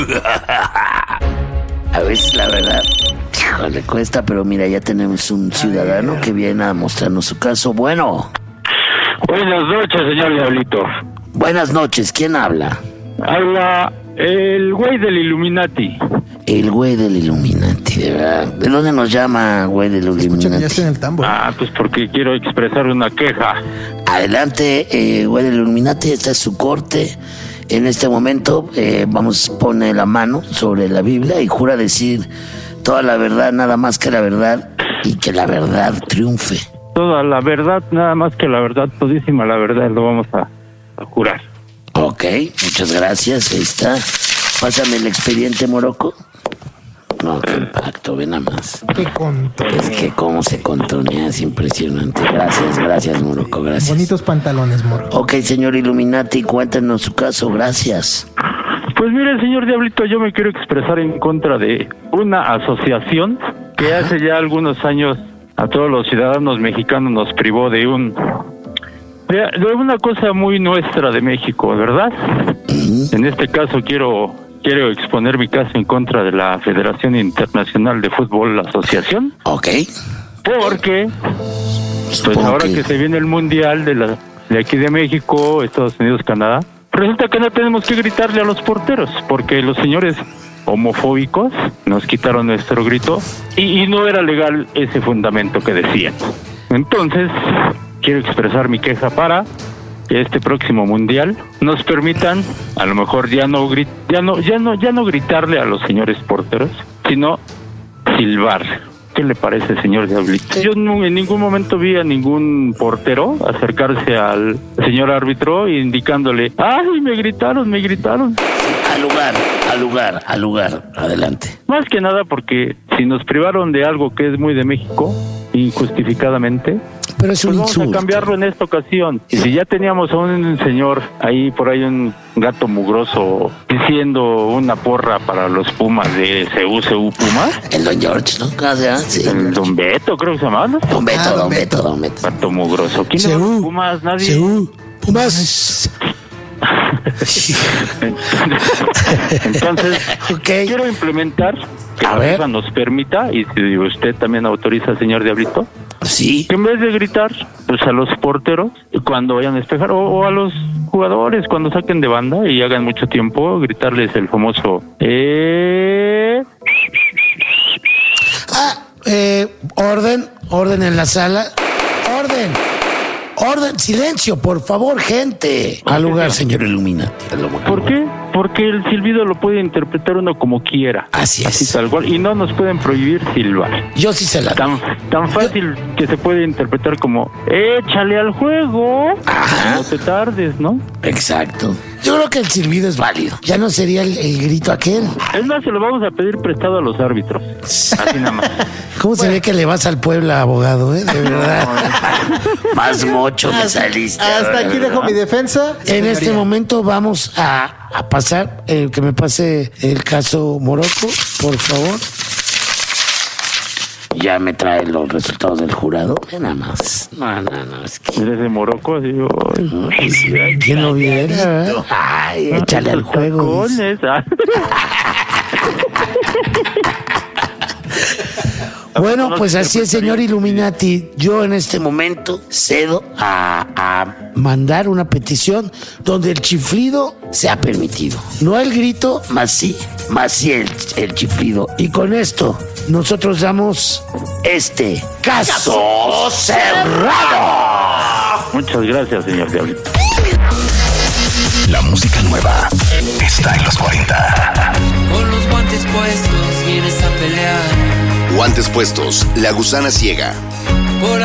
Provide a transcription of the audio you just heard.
A veces la verdad, le cuesta, pero mira, ya tenemos un ciudadano que viene a mostrarnos su caso. Bueno. Buenas noches, señor Diablito. Buenas noches, ¿quién habla? Habla el güey del Illuminati. El güey del Illuminati, de verdad. ¿De dónde nos llama, güey del Illuminati? Escucha que ya está en el tambo. Pues porque quiero expresar una queja. Adelante, güey del Illuminati, esta es su corte. En este momento pone la mano sobre la Biblia y jura decir toda la verdad, nada más que la verdad, y que la verdad triunfe. Toda la verdad, nada más que la verdad, todísima la verdad, lo vamos a jurar. Ok, muchas gracias, ahí está. Pásame el expediente, Morocco. No, qué impacto, ve nada más. Qué control. Es que cómo se contonea, es impresionante. Gracias, Morocco, gracias. Bonitos pantalones, Morocco. Ok, señor Illuminati, cuéntenos su caso, gracias. Pues mire, señor Diablito, yo me quiero expresar en contra de una asociación que hace ya algunos años a todos los ciudadanos mexicanos nos privó de una cosa muy nuestra de México, ¿verdad? En este caso quiero exponer mi caso en contra de la Federación Internacional de Fútbol, la asociación. Ok. Porque, pues ahora que se viene el Mundial de aquí de México, Estados Unidos, Canadá, resulta que no tenemos que gritarle a los porteros, porque los señores homofóbicos nos quitaron nuestro grito y no era legal ese fundamento que decían. Entonces, quiero expresar mi queja para que este próximo mundial nos permitan, a lo mejor ya no gritarle a los señores porteros, sino silbar. ¿Qué le parece, señor Diablito? Yo en ningún momento vi a ningún portero acercarse al señor árbitro indicándole, ¡ay, me gritaron! Al lugar, adelante. Más que nada porque si nos privaron de algo que es muy de México, injustificadamente, pero es un pues vamos a cambiarlo en esta ocasión. Y si ya teníamos a un señor ahí, por ahí un gato mugroso, diciendo una porra para los Pumas de CU Pumas. El Don George, ¿no? Sí. El Don Beto, creo que se llama, ¿no? Don Beto. Gato mugroso. ¿Quién le va a los Pumas? Nadie. Pumas. Entonces, quiero implementar que la FIFA nos permita, y si usted también autoriza, señor Diablito, sí, que en vez de gritar pues a los porteros cuando vayan a despejar o a los jugadores cuando saquen de banda y hagan mucho tiempo, gritarles el famoso orden en la sala. Orden, silencio, por favor, gente. Al lugar, señor Illuminati. ¿Por qué? Porque el silbido lo puede interpretar uno como quiera. Así es. Así tal cual. Y no nos pueden prohibir silbar. Yo sí se la doy. Tan fácil que se puede interpretar como échale al juego. Ajá. No te tardes, ¿no? Exacto. Yo creo que el silbido es válido. Ya no sería el grito aquel. Es más, se lo vamos a pedir prestado a los árbitros. Así nada más. ¿Cómo se ve que le vas al pueblo, abogado, de verdad? Más mocho me saliste. Hasta aquí dejo mi defensa. En este momento vamos a pasar, que me pase el caso Morocco, por favor. Ya me trae los resultados del jurado. Nada más. No, es que... Desde Morocco, digo... ¿Quién lo viera? Ay, échale al juego. Bueno, pues así es, señor Illuminati. Yo en este momento cedo a mandar una petición donde el chiflido sea permitido. No el grito, más sí el chiflido. Y con esto nosotros damos este caso cerrado. Muchas gracias, señor Diablito. La música nueva está en los 40. Con los guantes puestos vienes a pelear. Guantes puestos, La Gusana Ciega.